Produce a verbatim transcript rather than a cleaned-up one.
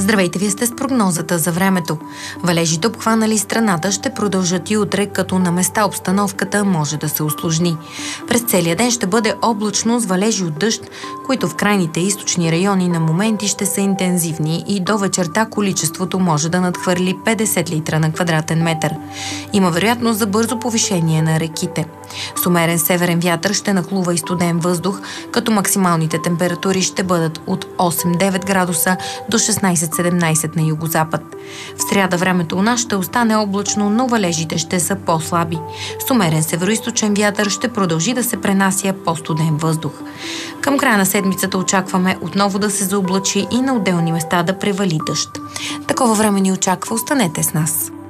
Здравейте, вие сте с прогнозата за времето. Валежите, обхванали страната, ще продължат и утре, като на места обстановката може да се усложни. През целия ден ще бъде облачно с валежи от дъжд, които в крайните източни райони на моменти ще са интензивни и до вечерта количеството може да надхвърли петдесет литра на квадратен метър. Има вероятност за бързо повишение на реките. С умерен северен вятър ще нахлува и студен въздух, като максималните температури ще бъдат от осем-девет градуса до шестнайсет-седемнайсет на югозапад. В сряда времето у нас ще остане облачно, но валежите ще са по-слаби. С умерен североизточен вятър ще продължи да се пренася по-студен въздух. Към края на седмицата очакваме отново да се заоблачи и на отделни места да превали дъжд. Такова време ни очаква, останете с нас.